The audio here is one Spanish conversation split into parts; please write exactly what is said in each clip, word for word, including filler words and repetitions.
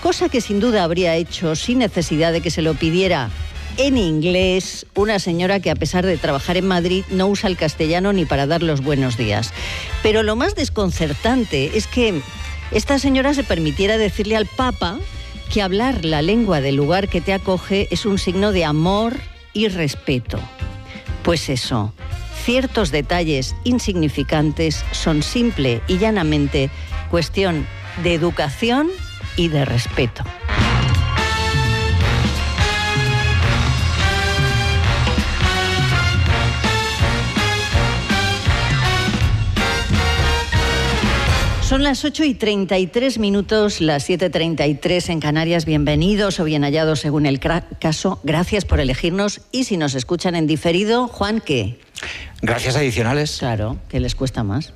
cosa que sin duda habría hecho sin necesidad de que se lo pidiera en inglés una señora que, a pesar de trabajar en Madrid, no usa el castellano ni para dar los buenos días. Pero lo más desconcertante es que esta señora se permitiera decirle al Papa que hablar la lengua del lugar que te acoge es un signo de amor y respeto. Pues eso, ciertos detalles insignificantes son simple y llanamente cuestión de educación y de respeto. Son las ocho y treinta y tres minutos, las siete y treinta y tres en Canarias. Bienvenidos o bien hallados según el caso. Gracias por elegirnos. Y si nos escuchan en diferido, Juan, ¿qué? Gracias adicionales. Claro, que les cuesta más.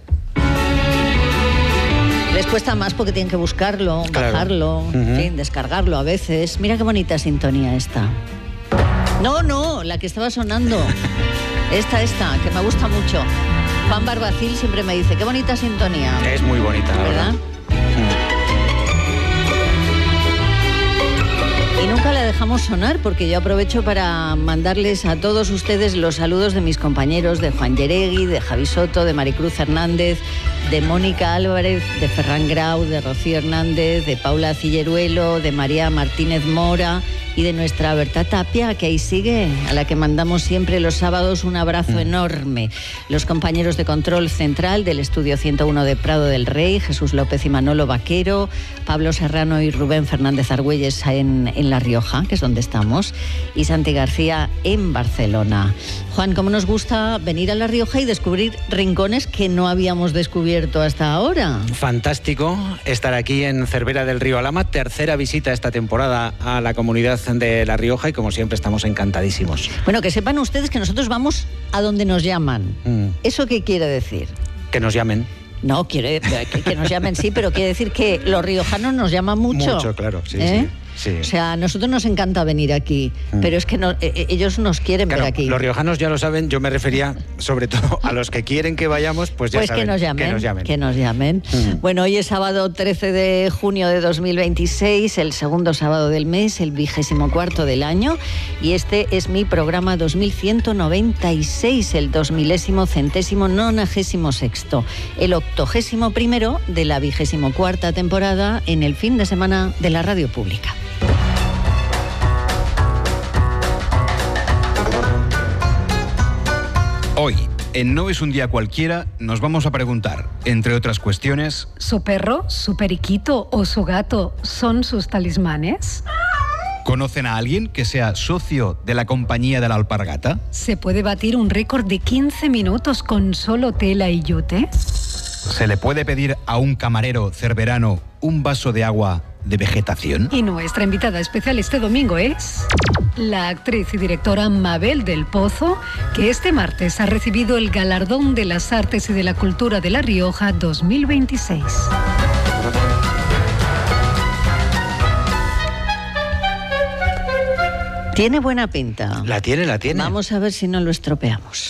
Les cuesta más porque tienen que buscarlo, claro. bajarlo, uh-huh. en fin, descargarlo a veces. Mira qué bonita sintonía esta. No, no, la que estaba sonando. Esta, esta, que me gusta mucho. Juan Barbacil siempre me dice, qué bonita sintonía. Es muy bonita, la verdad. Y nunca la dejamos sonar, porque yo aprovecho para mandarles a todos ustedes los saludos de mis compañeros, de Juan Yeregui, de Javi Soto, de Maricruz Hernández, de Mónica Álvarez, de Ferran Grau, de Rocío Hernández, de Paula Cilleruelo, de María Martínez Mora y de nuestra Berta Tapia, que ahí sigue, a la que mandamos siempre los sábados un abrazo mm. enorme. Los compañeros de Control Central del Estudio ciento uno de Prado del Rey, Jesús López y Manolo Vaquero, Pablo Serrano y Rubén Fernández Argüelles en, en La Rioja, que es donde estamos, y Santi García en Barcelona. Juan, ¿cómo nos gusta venir a La Rioja y descubrir rincones que no habíamos descubierto hasta ahora? Fantástico estar aquí en Cervera del Río Alhama, tercera visita esta temporada a la comunidad de La Rioja y, como siempre, estamos encantadísimos. Bueno, que sepan ustedes que nosotros vamos a donde nos llaman. Mm. ¿Eso qué quiere decir? Que nos llamen. No, quiere que, que nos llamen, sí, pero quiere decir que los riojanos nos llaman mucho. Mucho, claro, sí, ¿Eh? sí. Sí. O sea, a nosotros nos encanta venir aquí, mm. pero es que no, eh, ellos nos quieren claro, ver aquí. Los riojanos ya lo saben, yo me refería sobre todo a los que quieren que vayamos, pues ya pues saben. Que nos llamen, que nos llamen. Que nos llamen. Mm. Bueno, hoy es sábado trece de junio de dos mil veintiséis, el segundo sábado del mes, el vigésimo cuarto del año, y este es mi programa dos mil ciento noventa y seis, el dos milésimo centésimo nonagésimo sexto, el octogésimo primero de la vigésimo cuarta temporada en el fin de semana de la radio pública. Hoy, en No es un día cualquiera, nos vamos a preguntar, entre otras cuestiones... ¿Su perro, su periquito o su gato son sus talismanes? ¿Conocen a alguien que sea socio de la compañía de la alpargata? ¿Se puede batir un récord de quince minutos con solo tela y yute? ¿Se le puede pedir a un camarero cerverano un vaso de agua de vegetación? Y nuestra invitada especial este domingo es la actriz y directora Mabel del Pozo, que este martes ha recibido el Galardón de las Artes y de la Cultura de La Rioja dos mil veintiséis. Tiene buena pinta. La tiene, la tiene. Vamos a ver si no lo estropeamos.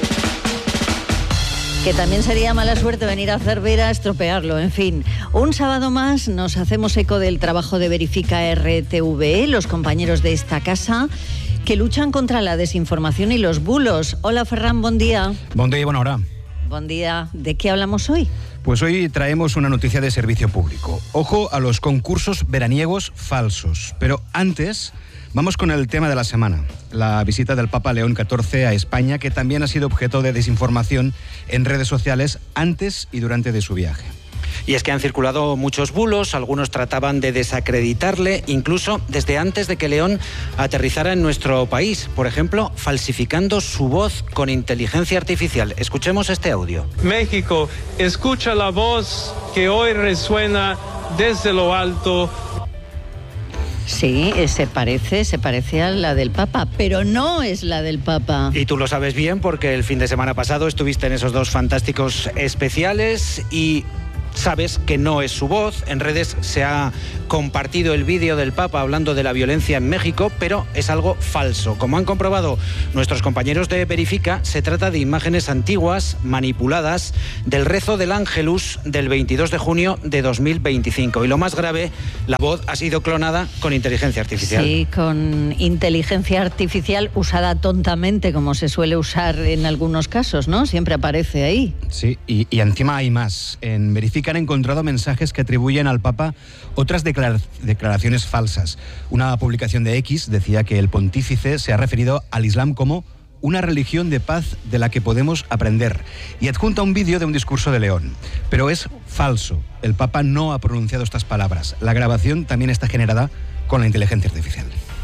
Que también sería mala suerte venir a Cervera a estropearlo. En fin, un sábado más nos hacemos eco del trabajo de Verifica R T V E, los compañeros de esta casa que luchan contra la desinformación y los bulos. Hola, Ferran, buen día. Buen día y buena hora. Buen día. ¿De qué hablamos hoy? Pues hoy traemos una noticia de servicio público. Ojo a los concursos veraniegos falsos. Pero antes... vamos con el tema de la semana, la visita del Papa León catorce a España, que también ha sido objeto de desinformación en redes sociales antes y durante de su viaje. Y es que han circulado muchos bulos, algunos trataban de desacreditarle, incluso desde antes de que León aterrizara en nuestro país, por ejemplo, falsificando su voz con inteligencia artificial. Escuchemos este audio. México, escucha la voz que hoy resuena desde lo alto. Sí, se parece, se parece a la del Papa, pero no es la del Papa. Y tú lo sabes bien porque el fin de semana pasado estuviste en esos dos fantásticos especiales y sabes que no es su voz. En redes se ha compartido el vídeo del Papa hablando de la violencia en México, pero es algo falso. Como han comprobado nuestros compañeros de Verifica, se trata de imágenes antiguas, manipuladas, del rezo del Ángelus del veintidós de junio de dos mil veinticinco. Y lo más grave, la voz ha sido clonada con inteligencia artificial. Sí, con inteligencia artificial usada tontamente, como se suele usar en algunos casos, ¿no? Siempre aparece ahí. Sí, y, y encima hay más. En Verifica han encontrado mensajes que atribuyen al Papa otras declaraciones declaraciones falsas. Una publicación de X decía que el pontífice se ha referido al Islam como una religión de paz de la que podemos aprender, y adjunta un vídeo de un discurso de León. Pero es falso. El Papa no ha pronunciado estas palabras. La grabación también está generada con la inteligencia artificial.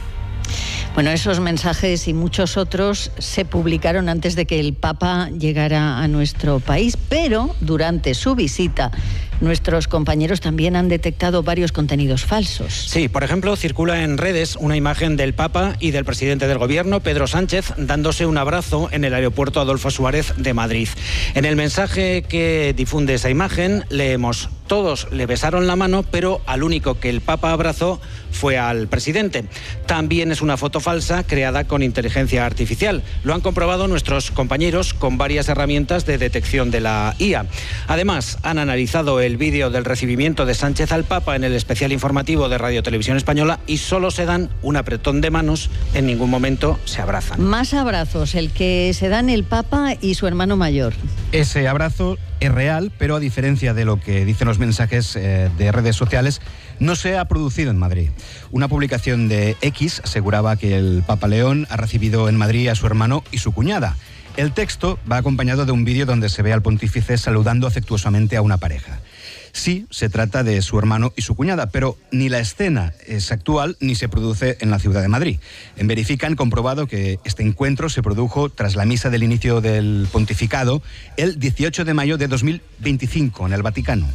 Bueno, esos mensajes y muchos otros se publicaron antes de que el Papa llegara a nuestro país, pero durante su visita nuestros compañeros también han detectado varios contenidos falsos. Sí, por ejemplo, circula en redes una imagen del Papa y del presidente del Gobierno, Pedro Sánchez, dándose un abrazo en el aeropuerto Adolfo Suárez de Madrid. En el mensaje que difunde esa imagen leemos: todos le besaron la mano, pero al único que el Papa abrazó fue al presidente. También es una foto falsa creada con inteligencia artificial. Lo han comprobado nuestros compañeros con varias herramientas de detección de la I A. Además, han analizado el vídeo del recibimiento de Sánchez al Papa en el especial informativo de Radio Televisión Española y solo se dan un apretón de manos, en ningún momento se abrazan. Más abrazos, el que se dan el Papa y su hermano mayor. Ese abrazo es real, pero a diferencia de lo que dicen los mensajes eh, de redes sociales, no se ha producido en Madrid. Una publicación de X aseguraba que el Papa León ha recibido en Madrid a su hermano y su cuñada. El texto va acompañado de un vídeo donde se ve al pontífice saludando afectuosamente a una pareja. Sí, se trata de su hermano y su cuñada, pero ni la escena es actual ni se produce en la ciudad de Madrid. En Verifica han comprobado que este encuentro se produjo tras la misa del inicio del pontificado el dieciocho de mayo de dos mil veinticinco en el Vaticano.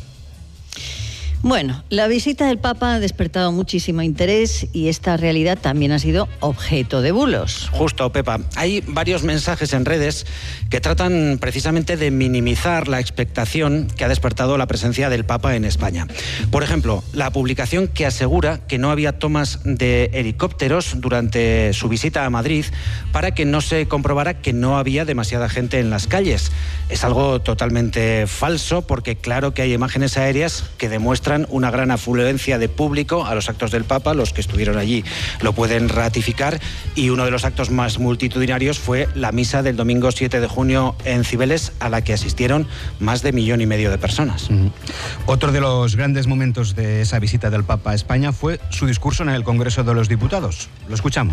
Bueno, la visita del Papa ha despertado muchísimo interés y esta realidad también ha sido objeto de bulos. Justo, Pepa. Hay varios mensajes en redes que tratan precisamente de minimizar la expectación que ha despertado la presencia del Papa en España. Por ejemplo, la publicación que asegura que no había tomas de helicópteros durante su visita a Madrid para que no se comprobara que no había demasiada gente en las calles. Es algo totalmente falso porque claro que hay imágenes aéreas que demuestran una gran afluencia de público a los actos del Papa. Los que estuvieron allí lo pueden ratificar, y uno de los actos más multitudinarios fue la misa del domingo siete de junio en Cibeles, a la que asistieron más de millón y medio de personas. Mm. Otro de los grandes momentos de esa visita del Papa a España fue su discurso en el Congreso de los Diputados. Lo escuchamos.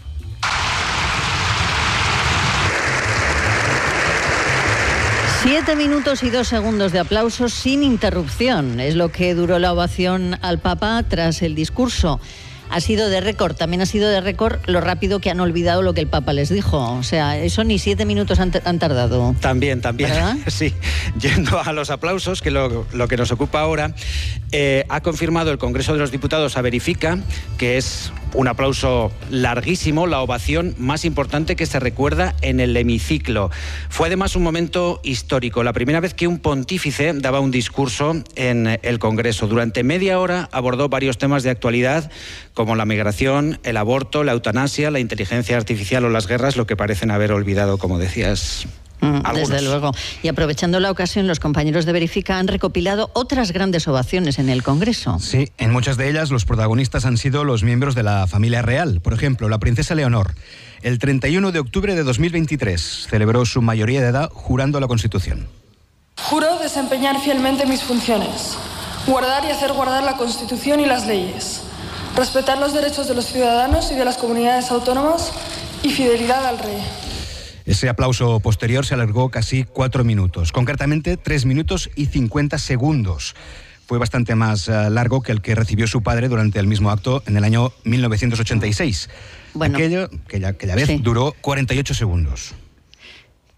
Siete minutos y dos segundos de aplausos sin interrupción. Es lo que duró la ovación al Papa tras el discurso. Ha sido de récord, también ha sido de récord lo rápido que han olvidado lo que el Papa les dijo. O sea, eso ni siete minutos han, han tardado. También, también. ¿Verdad? Sí. Yendo a los aplausos, que lo, lo que nos ocupa ahora, eh, ha confirmado el Congreso de los Diputados a Verifica que es un aplauso larguísimo, la ovación más importante que se recuerda en el hemiciclo. Fue además un momento histórico, la primera vez que un pontífice daba un discurso en el Congreso. Durante media hora abordó varios temas de actualidad, como la migración, el aborto, la eutanasia, la inteligencia artificial o las guerras, lo que parecen haber olvidado, como decías. Mm, desde luego. Y aprovechando la ocasión, los compañeros de Verifica han recopilado otras grandes ovaciones en el Congreso. Sí, en muchas de ellas los protagonistas han sido los miembros de la familia real. Por ejemplo, la princesa Leonor, el treinta y uno de octubre de dos mil veintitrés, celebró su mayoría de edad jurando la Constitución. Juro desempeñar fielmente mis funciones, guardar y hacer guardar la Constitución y las leyes, respetar los derechos de los ciudadanos y de las comunidades autónomas y fidelidad al rey. Ese aplauso posterior se alargó casi cuatro minutos, concretamente tres minutos y cincuenta segundos. Fue bastante más uh, largo que el que recibió su padre durante el mismo acto en el año mil novecientos ochenta y seis. Bueno, Aquello, aquella, aquella vez, sí. duró cuarenta y ocho segundos.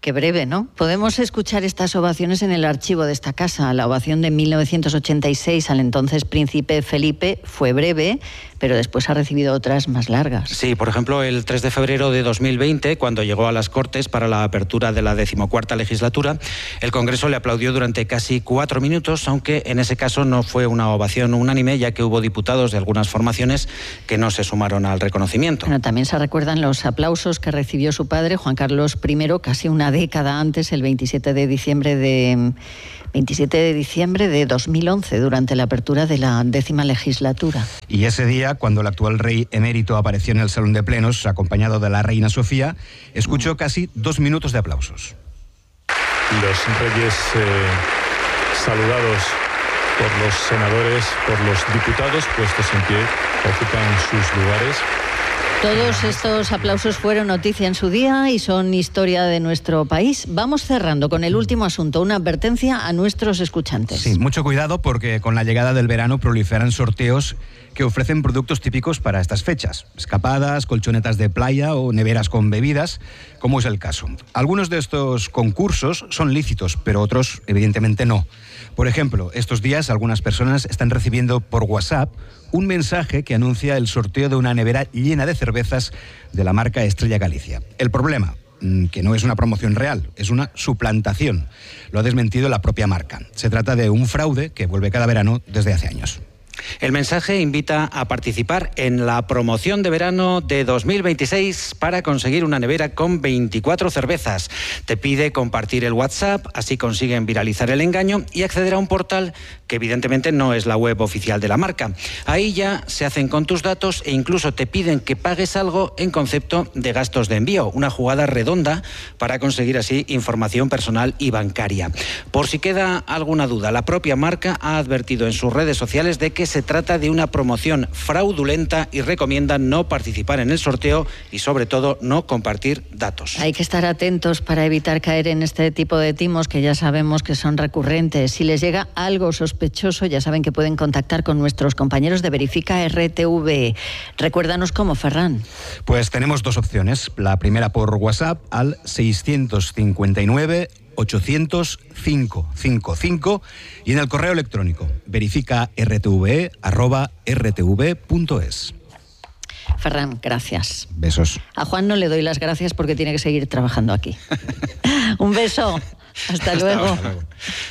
Qué breve, ¿no? Podemos escuchar estas ovaciones en el archivo de esta casa. La ovación de mil novecientos ochenta y seis al entonces príncipe Felipe fue breve, pero después ha recibido otras más largas. Sí, por ejemplo, el tres de febrero de dos mil veinte, cuando llegó a las Cortes para la apertura de la decimocuarta legislatura, el Congreso le aplaudió durante casi cuatro minutos, aunque en ese caso no fue una ovación unánime, ya que hubo diputados de algunas formaciones que no se sumaron al reconocimiento. Bueno, también se recuerdan los aplausos que recibió su padre, Juan Carlos primero, casi una década antes, el veintisiete de diciembre de veintisiete de diciembre de dos mil once, durante la apertura de la décima legislatura. Y ese día, cuando el actual rey emérito apareció en el Salón de Plenos, acompañado de la reina Sofía, escuchó casi dos minutos de aplausos. Los reyes eh, saludados por los senadores, por los diputados puestos en pie, ocupan sus lugares. Todos estos aplausos fueron noticia en su día y son historia de nuestro país. Vamos cerrando con el último asunto, una advertencia a nuestros escuchantes. Sí, mucho cuidado porque con la llegada del verano proliferan sorteos que ofrecen productos típicos para estas fechas. Escapadas, colchonetas de playa o neveras con bebidas, como es el caso. Algunos de estos concursos son lícitos, pero otros evidentemente no. Por ejemplo, estos días algunas personas están recibiendo por WhatsApp un mensaje que anuncia el sorteo de una nevera llena de cervezas de la marca Estrella Galicia. El problema, que no es una promoción real, es una suplantación. Lo ha desmentido la propia marca. Se trata de un fraude que vuelve cada verano desde hace años. El mensaje invita a participar en la promoción de verano de dos mil veintiséis para conseguir una nevera con veinticuatro cervezas. Te pide compartir el WhatsApp, así consiguen viralizar el engaño y acceder a un portal que evidentemente no es la web oficial de la marca. Ahí ya se hacen con tus datos e incluso te piden que pagues algo en concepto de gastos de envío, una jugada redonda para conseguir así información personal y bancaria. Por si queda alguna duda, la propia marca ha advertido en sus redes sociales de que se trata de una promoción fraudulenta y recomienda no participar en el sorteo y sobre todo no compartir datos. Hay que estar atentos para evitar caer en este tipo de timos que ya sabemos que son recurrentes. Si les llega algo sospechoso, ya saben que pueden contactar con nuestros compañeros de Verifica R T V. Recuérdanos cómo, Ferran. Pues tenemos dos opciones. La primera por WhatsApp al seiscientos cincuenta y nueve ochocientos cinco cinco cinco y en el correo electrónico verifica r t v arroba r t v punto es. Ferran, gracias. Besos. A Juan no le doy las gracias porque tiene que seguir trabajando aquí. Un beso. Hasta luego. Hasta luego.